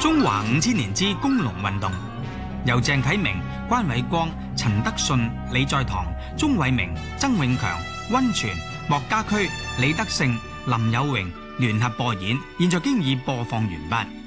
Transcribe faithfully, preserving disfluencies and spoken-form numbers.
中華五千年之工農運動，由鄭啟明、關偉光、陳德信、李在堂、鍾偉明、曾永強、溫泉、莫家駒、李德勝、林有榮聯合播演，現在經已播放完畢。